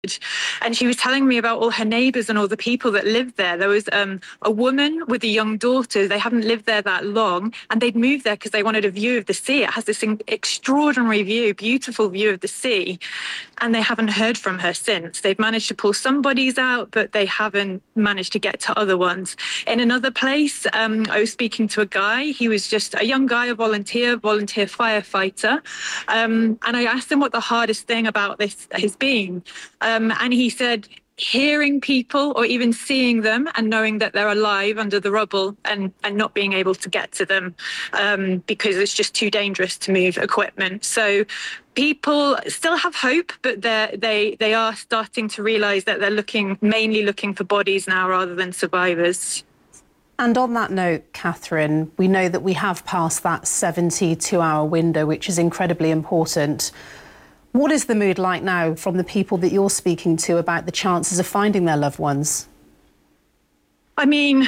And she was telling me about all her neighbours and all the people that lived there. There was a woman with a young daughter. They haven't lived there that long, and they'd moved there because they wanted a view of the sea. It has this extraordinary view, beautiful view of the sea, and they haven't heard from her since. They've managed to pull some bodies out, but they haven't managed to get to other ones. In another place, I was speaking to a guy. He was just a young guy, a volunteer firefighter, and I asked him what the hardest thing about this has been. And he said, hearing people or even seeing them and knowing that they're alive under the rubble and not being able to get to them because it's just too dangerous to move equipment. So people still have hope, but they are starting to realise that they're mainly looking for bodies now rather than survivors. And on that note, Catherine, we know that we have passed that 72-hour window, which is incredibly important. What is the mood like now from the people that you're speaking to about the chances of finding their loved ones? I mean,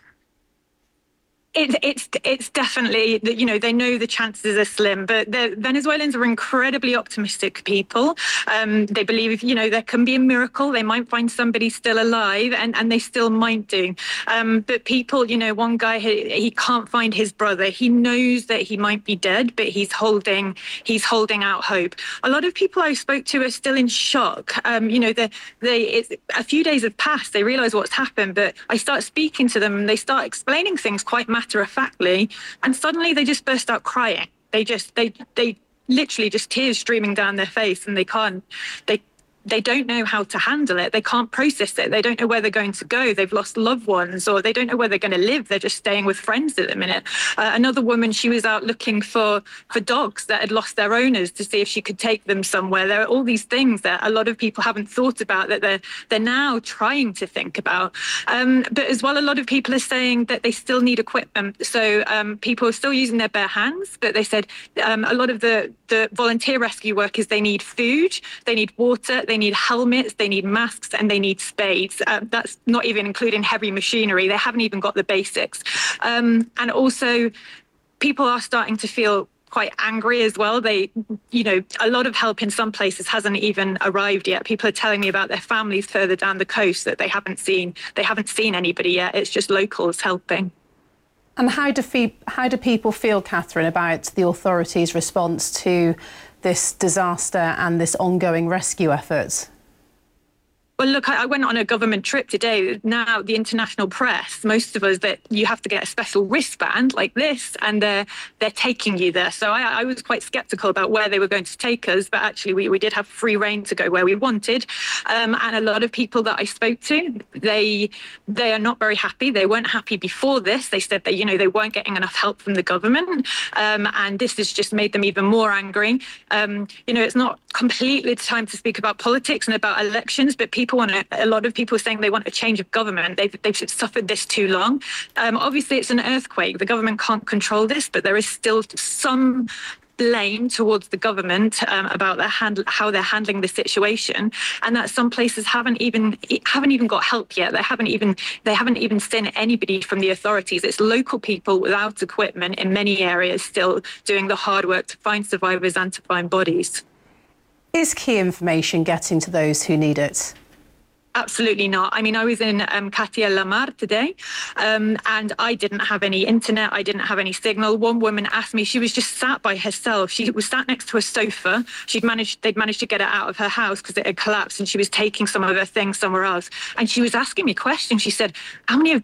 it's definitely, you know, they know the chances are slim, but the Venezuelans are incredibly optimistic people. They believe, you know, there can be a miracle. They might find somebody still alive, and they still might do. But people, you know, one guy, he can't find his brother. He knows that he might be dead, but he's holding out hope. A lot of people I spoke to are still in shock. You know, a few days have passed. They realise what's happened, but I start speaking to them, and they start explaining things quite matter-of-factly, and suddenly they just burst out crying. They literally just tears streaming down their face, and they don't know how to handle it. They can't process it. They don't know where they're going to go. They've lost loved ones, or they don't know where they're going to live. They're just staying with friends at the minute. Another woman, she was out looking for dogs that had lost their owners to see if she could take them somewhere. There are all these things that a lot of people haven't thought about that they're now trying to think about. But as well, a lot of people are saying that they still need equipment. So people are still using their bare hands, but they said a lot of the volunteer rescue workers, they need food, they need water, they need helmets, they need masks, and they need spades. That's not even including heavy machinery. They haven't even got the basics. And also, people are starting to feel quite angry as well. You know, a lot of help in some places hasn't even arrived yet. People are telling me about their families further down the coast that they haven't seen anybody yet. It's just locals helping. And how do people feel, Catherine, about the authorities' response to this disaster and this ongoing rescue effort? Well, look, I went on a government trip today. Now, the international press, most of us, that you have to get a special wristband like this, and they're taking you there. So I was quite sceptical about where they were going to take us, but actually we did have free rein to go where we wanted. And a lot of people that I spoke to, they are not very happy. They weren't happy before this. They said that, you know, they weren't getting enough help from the government, and this has just made them even more angry. You know, it's not completely the time to speak about politics and about elections, but a lot of people are saying they want a change of government. They've suffered this too long. Obviously, it's an earthquake. The government can't control this, but there is still some blame towards the government about how they're handling the situation, and that some places haven't even got help yet. They haven't even seen anybody from the authorities. It's local people without equipment in many areas still doing the hard work to find survivors and to find bodies. Is key information getting to those who need it? Absolutely not. I mean, I was in Katia La Mar today, and I didn't have any internet. I didn't have any signal. One woman asked me, she was just sat by herself. She was sat next to a sofa. They'd managed to get her out of her house because it had collapsed, and she was taking some of her things somewhere else. And she was asking me questions. She said, how many